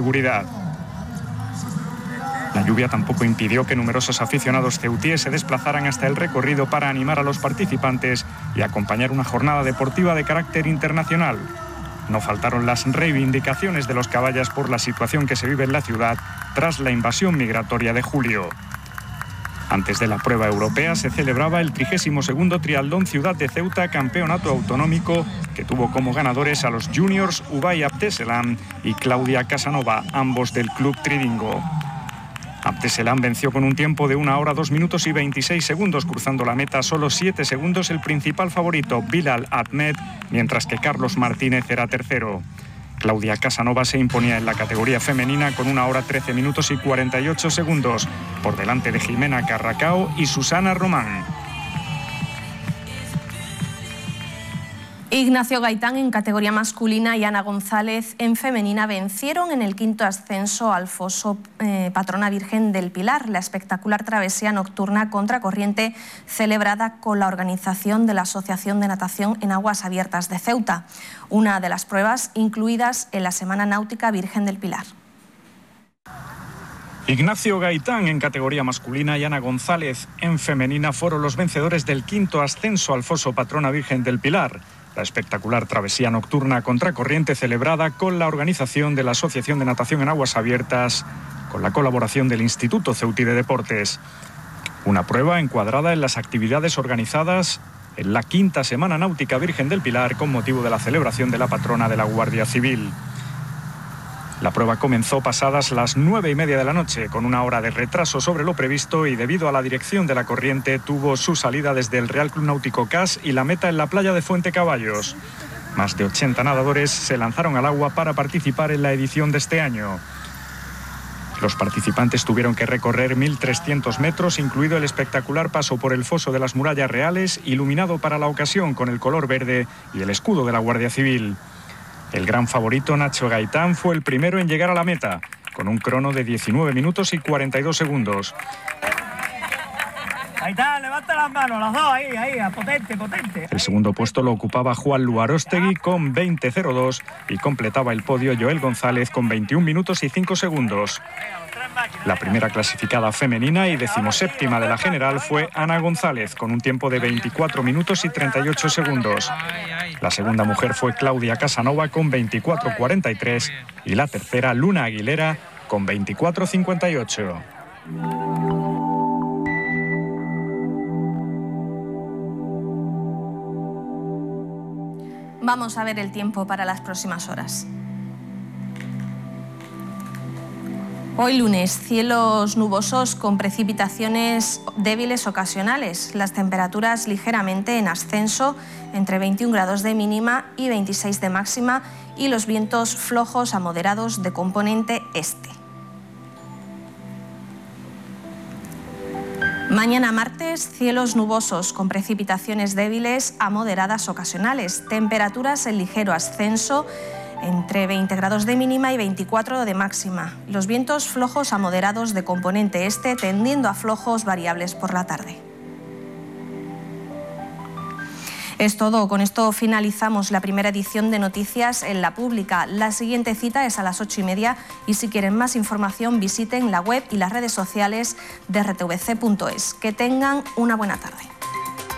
seguridad. La lluvia tampoco impidió que numerosos aficionados ceutíes se desplazaran hasta el recorrido para animar a los participantes y acompañar una jornada deportiva de carácter internacional. No faltaron las reivindicaciones de los caballas por la situación que se vive en la ciudad tras la invasión migratoria de julio. Antes de la prueba europea se celebraba el 32º Triatlón Ciudad de Ceuta, campeonato autonómico, que tuvo como ganadores a los juniors Ubay Abdeselam y Claudia Casanova, ambos del Club Tridingo. Abdeselam venció con un tiempo de 1 hora 2 minutos y 26 segundos, cruzando la meta solo 7 segundos el principal favorito, Bilal Ahmed, mientras que Carlos Martínez era tercero. Claudia Casanova se imponía en la categoría femenina con 1 hora 13 minutos y 48 segundos, por delante de Jimena Carracao y Susana Román. Ignacio Gaitán en categoría masculina y Ana González en femenina vencieron en el 5º ascenso al foso Patrona Virgen del Pilar, la espectacular travesía nocturna contracorriente celebrada con la organización de la Asociación de Natación en Aguas Abiertas de Ceuta, una de las pruebas incluidas en la Semana Náutica Virgen del Pilar. Ignacio Gaitán en categoría masculina y Ana González en femenina fueron los vencedores del 5º ascenso al foso Patrona Virgen del Pilar, la espectacular travesía nocturna contracorriente celebrada con la organización de la Asociación de Natación en Aguas Abiertas, con la colaboración del Instituto Ceutí de Deportes. Una prueba encuadrada en las actividades organizadas en la 5ª Semana Náutica Virgen del Pilar con motivo de la celebración de la patrona de la Guardia Civil. La prueba comenzó pasadas las 9:30 de la noche, con 1 hora de retraso sobre lo previsto y debido a la dirección de la corriente tuvo su salida desde el Real Club Náutico CAS y la meta en la playa de Fuente Caballos. Más de 80 nadadores se lanzaron al agua para participar en la edición de este año. Los participantes tuvieron que recorrer 1.300 metros, incluido el espectacular paso por el foso de las Murallas Reales, iluminado para la ocasión con el color verde y el escudo de la Guardia Civil. El gran favorito Nacho Gaitán fue el primero en llegar a la meta, con un crono de 19 minutos y 42 segundos. Gaitán, levanta las manos, las dos, ahí, potente, potente. El segundo puesto lo ocupaba Juan Luarostegui con 20:02 y completaba el podio Joel González con 21 minutos y 5 segundos. La primera clasificada femenina y 17ª de la general fue Ana González, con un tiempo de 24 minutos y 38 segundos. La segunda mujer fue Claudia Casanova con 24:43 y la tercera Luna Aguilera con 24:58. Vamos a ver el tiempo para las próximas horas. Hoy lunes, cielos nubosos con precipitaciones débiles ocasionales. Las temperaturas ligeramente en ascenso, entre 21 grados de mínima y 26 de máxima, y los vientos flojos a moderados de componente este. Mañana martes, cielos nubosos con precipitaciones débiles a moderadas ocasionales. Temperaturas en ligero ascenso, entre 20 grados de mínima y 24 de máxima. Los vientos flojos a moderados de componente este, tendiendo a flojos variables por la tarde. Es todo. Con esto finalizamos la primera edición de Noticias en la Pública. La siguiente cita es a las 8:30 y si quieren más información visiten la web y las redes sociales de rtvc.es. Que tengan una buena tarde.